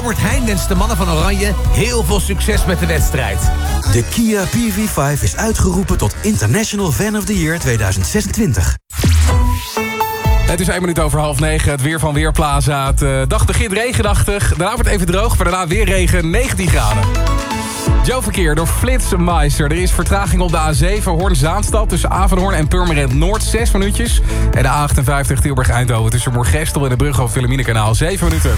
Albert Heijn wenst de mannen van Oranje heel veel succes met de wedstrijd. De Kia PV5 is uitgeroepen tot International Fan of the Year 2026. Het is 1:01:30. Het weer van Weerplaza. Het dag begint regenachtig. Daarna wordt het even droog, maar daarna weer regen. 19 graden. Joe-verkeer door Flitsmeister. Er is vertraging op de A7 Hoorn-Zaanstad tussen Avenhoorn en Purmerend Noord 6 minuutjes. En de A58 Tilburg-Eindhoven tussen Moergestel en de brug over Wilhelminakanaal 7 minuten.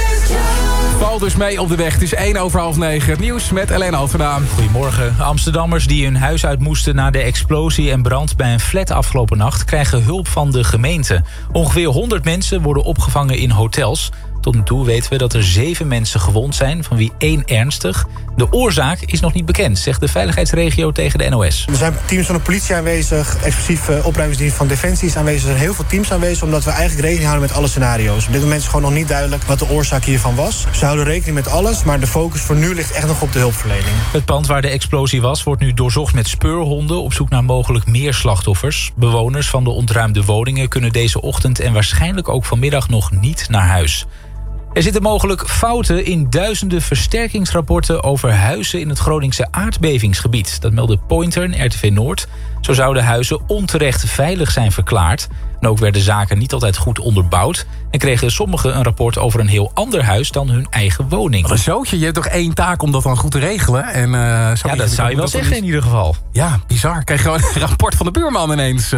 Valt dus mee op de weg. Het is 8:01. Het nieuws met Helene Alphenaan. Goedemorgen. Amsterdammers die hun huis uit moesten na de explosie en brand bij een flat afgelopen nacht krijgen hulp van de gemeente. Ongeveer 100 mensen worden opgevangen in hotels. Tot nu toe weten we dat er 7 mensen gewond zijn, van wie 1 ernstig. De oorzaak is nog niet bekend, zegt de veiligheidsregio tegen de NOS. Er zijn teams van de politie aanwezig, exclusief opruimingsdienst van Defensie is aanwezig. Er zijn heel veel teams aanwezig, omdat we eigenlijk rekening houden met alle scenario's. Op dit moment is gewoon nog niet duidelijk wat de oorzaak hiervan was. Ze houden rekening met alles, maar de focus voor nu ligt echt nog op de hulpverlening. Het pand waar de explosie was, wordt nu doorzocht met speurhonden op zoek naar mogelijk meer slachtoffers. Bewoners van de ontruimde woningen kunnen deze ochtend en waarschijnlijk ook vanmiddag nog niet naar huis. Er zitten mogelijk fouten in duizenden versterkingsrapporten over huizen in het Groningse aardbevingsgebied. Dat meldde Pointer en RTV Noord. Zo zouden huizen onterecht veilig zijn verklaard. En ook werden zaken niet altijd goed onderbouwd. En kregen sommigen een rapport over een heel ander huis dan hun eigen woning. Wat een zootje, je hebt toch 1 taak om dat dan goed te regelen? En, ja, dat zou je wel zeggen in ieder geval. Ja, bizar. Krijg je gewoon een rapport van de buurman ineens.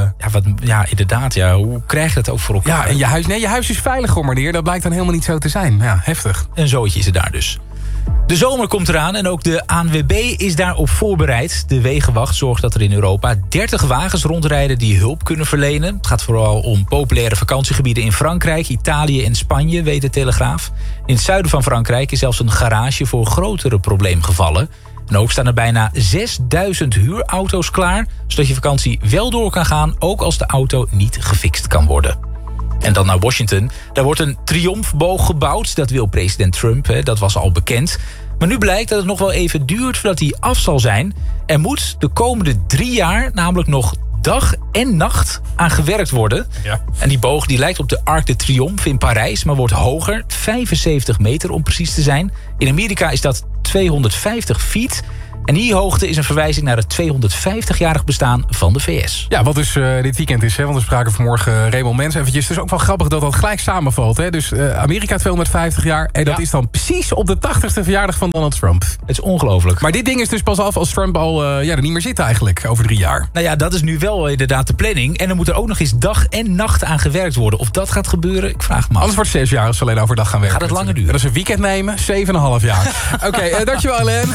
Ja, inderdaad. Ja. Hoe krijg je dat ook voor elkaar? Ja, en je huis is veilig, hoor, meneer. Dat blijkt dan helemaal niet zo te zijn. Ja, heftig. Een zootje is het daar dus. De zomer komt eraan en ook de ANWB is daarop voorbereid. De Wegenwacht zorgt dat er in Europa 30 wagens rondrijden die hulp kunnen verlenen. Het gaat vooral om populaire vakantiegebieden in Frankrijk, Italië en Spanje, weet de Telegraaf. In het zuiden van Frankrijk is zelfs een garage voor grotere probleemgevallen. En ook staan er bijna 6000 huurauto's klaar, zodat je vakantie wel door kan gaan, ook als de auto niet gefixt kan worden. En dan naar Washington. Daar wordt een triomfboog gebouwd. Dat wil president Trump, dat was al bekend. Maar nu blijkt dat het nog wel even duurt voordat hij af zal zijn. Er moet de komende 3 jaar namelijk nog dag en nacht aan gewerkt worden. Ja. En die boog die lijkt op de Arc de Triomphe in Parijs, maar wordt hoger. 75 meter om precies te zijn. In Amerika is dat 250 feet. En die hoogte is een verwijzing naar het 250-jarig bestaan van de VS. Ja, wat dus dit weekend is, hè, want we spraken vanmorgen Raymond Mens eventjes. Het is ook wel grappig dat dat gelijk samenvalt. Hè? Dus Amerika 250 jaar en dat is dan precies op de 80ste verjaardag van Donald Trump. Het is ongelooflijk. Maar dit ding is dus pas af als Trump al er niet meer zit eigenlijk, over 3 jaar. Nou ja, dat is nu wel inderdaad de planning. En er moet er ook nog eens dag en nacht aan gewerkt worden. Of dat gaat gebeuren, ik vraag me af. Anders wordt 6 jaar als ze alleen overdag gaan werken. Gaat het langer duren? Dat is een weekend nemen, 7,5 jaar. Oké, dankjewel Alain.